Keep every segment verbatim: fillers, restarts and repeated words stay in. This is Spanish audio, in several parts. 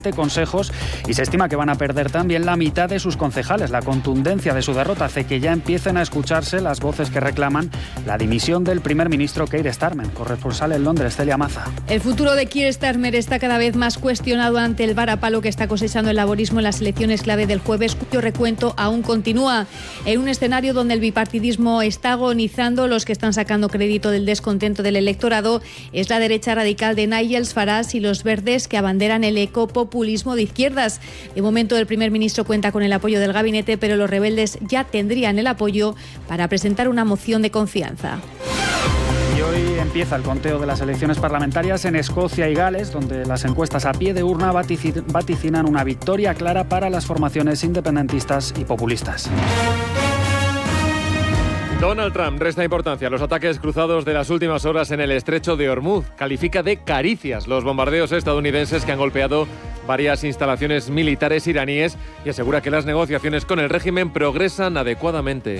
consejos y se estima que van a perder también la mitad de sus concejales. La contundencia de su derrota hace que ya empiecen a escucharse las voces que reclaman la dimisión del primer ministro Keir Starmer. Corresponsal en Londres, Celia Maza. El futuro de Keir Starmer está cada vez más cuestionado ante el varapalo que está cosechando el laborismo en las elecciones clave del jueves, cuyo recuento aún continúa. En un escenario donde el bipartidismo está agonizando, los que están sacando crédito del descontento del electorado es la derecha radical de Nigel Farage y los verdes, que abanderan el ecopopulismo populismo de izquierdas. De momento el primer ministro cuenta con el apoyo del gabinete, pero los rebeldes ya tendrían el apoyo para presentar una moción de confianza. Y hoy empieza el conteo de las elecciones parlamentarias en Escocia y Gales, donde las encuestas a pie de urna vaticinan una victoria clara para las formaciones independentistas y populistas. Donald Trump resta importancia a los ataques cruzados de las últimas horas en el estrecho de Hormuz. Califica de caricias los bombardeos estadounidenses que han golpeado varias instalaciones militares iraníes y asegura que las negociaciones con el régimen progresan adecuadamente.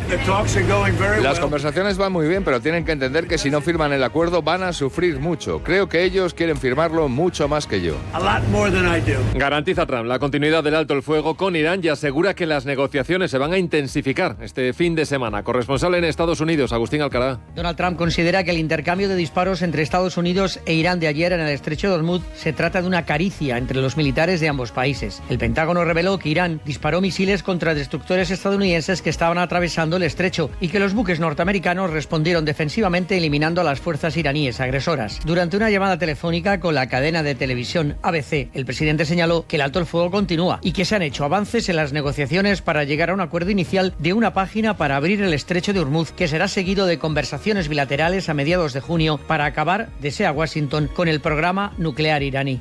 Las conversaciones van muy bien, pero tienen que entender que si no firman el acuerdo van a sufrir mucho. Creo que ellos quieren firmarlo mucho más que yo. Garantiza Trump la continuidad del alto el fuego con Irán y asegura que las negociaciones se van a intensificar este fin de semana. Corresponsal en Estados Unidos, Agustín Alcalá. Donald Trump considera que el intercambio de disparos entre Estados Unidos e Irán de ayer en el estrecho de Hormuz se trata de una caricia entre los militares de ambos países. El Pentágono reveló que Irán disparó misiles contra destructores estadounidenses que estaban atravesando el estrecho y que los buques norteamericanos respondieron defensivamente eliminando a las fuerzas iraníes agresoras. Durante una llamada telefónica con la cadena de televisión A B C, el presidente señaló que el alto el fuego continúa y que se han hecho avances en las negociaciones para llegar a un acuerdo inicial de una página para abrir el estrecho de Hormuz, que será seguido de conversaciones bilaterales a mediados de junio para acabar, desea Washington, con el programa nuclear iraní.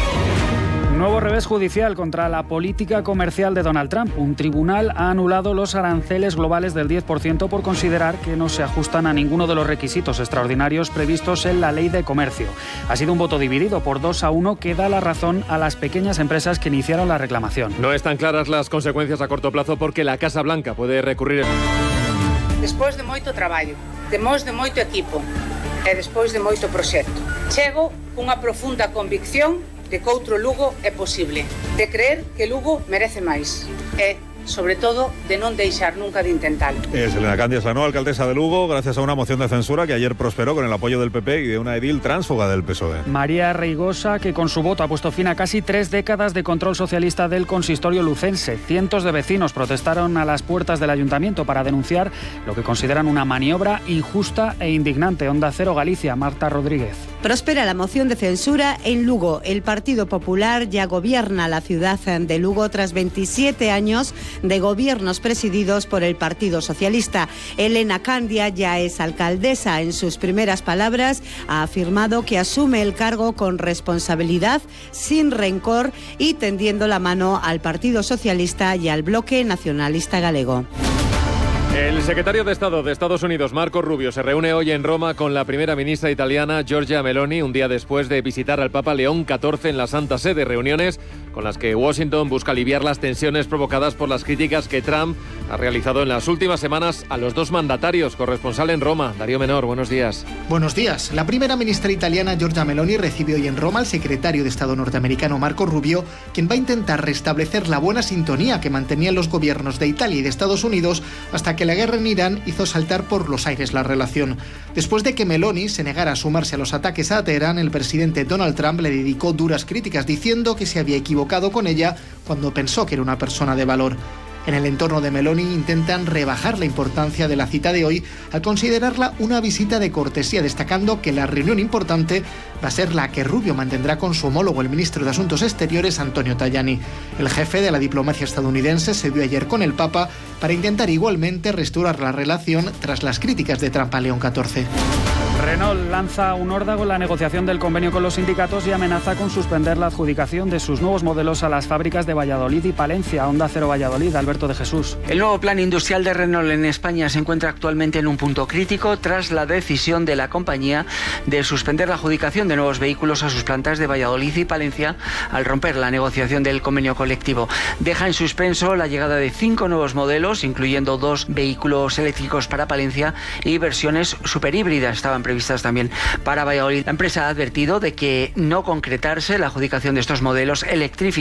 Nuevo revés judicial contra la política comercial de Donald Trump. Un tribunal ha anulado los aranceles globales del diez por ciento por considerar que no se ajustan a ninguno de los requisitos extraordinarios previstos en la ley de comercio. Ha sido un voto dividido por dos a uno que da la razón a las pequeñas empresas que iniciaron la reclamación. No están claras las consecuencias a corto plazo porque la Casa Blanca puede recurrir. Despois de moito traballo, despois de moito equipo e despois de moito proxecto, chego cunha profunda convicción de que outro Lugo é posible, de creer que Lugo merece máis e, sobre todo, de non deixar nunca de intentalo. Es Elena Candias, la nueva alcaldesa de Lugo, gracias a una moción de censura que ayer prosperó con el apoyo del P P y de una edil tránsfuga del P S O E. María Reigosa, que con su voto ha puesto fin a casi tres décadas de control socialista del consistorio lucense. Cientos de vecinos protestaron a las puertas del ayuntamiento para denunciar lo que consideran una maniobra injusta e indignante. Onda Cero Galicia, Marta Rodríguez. Prospera la moción de censura en Lugo. El Partido Popular ya gobierna la ciudad de Lugo tras veintisiete años de gobiernos presididos por el Partido Socialista. Elena Candia ya es alcaldesa. En sus primeras palabras ha afirmado que asume el cargo con responsabilidad, sin rencor y tendiendo la mano al Partido Socialista y al Bloque Nacionalista Galego. El secretario de Estado de Estados Unidos, Marco Rubio, se reúne hoy en Roma con la primera ministra italiana, Giorgia Meloni, un día después de visitar al Papa León catorce en la Santa Sede. Reuniones con las que Washington busca aliviar las tensiones provocadas por las críticas que Trump ha realizado en las últimas semanas a los dos mandatarios. Corresponsal en Roma, Darío Menor, buenos días. Buenos días. La primera ministra italiana, Giorgia Meloni, recibe hoy en Roma al secretario de Estado norteamericano, Marco Rubio, quien va a intentar restablecer la buena sintonía que mantenían los gobiernos de Italia y de Estados Unidos hasta que la guerra en Irán hizo saltar por los aires la relación. Después de que Meloni se negara a sumarse a los ataques a Teherán, el presidente Donald Trump le dedicó duras críticas diciendo que se había equivocado con ella cuando pensó que era una persona de valor. En el entorno de Meloni intentan rebajar la importancia de la cita de hoy al considerarla una visita de cortesía, destacando que la reunión importante va a ser la que Rubio mantendrá con su homólogo, el ministro de Asuntos Exteriores, Antonio Tajani. El jefe de la diplomacia estadounidense se vio ayer con el Papa para intentar igualmente restaurar la relación tras las críticas de Trump a León catorce. Renault lanza un órdago en la negociación del convenio con los sindicatos y amenaza con suspender la adjudicación de sus nuevos modelos a las fábricas de Valladolid y Palencia. Onda Cero Valladolid, Alberto de Jesús. El nuevo plan industrial de Renault en España se encuentra actualmente en un punto crítico tras la decisión de la compañía de suspender la adjudicación de nuevos vehículos a sus plantas de Valladolid y Palencia al romper la negociación del convenio colectivo. Deja en suspenso la llegada de cinco nuevos modelos, incluyendo dos vehículos eléctricos para Palencia y versiones superhíbridas. Estaban previstas también para Valladolid. La empresa ha advertido de que no concretarse la adjudicación de estos modelos electrificados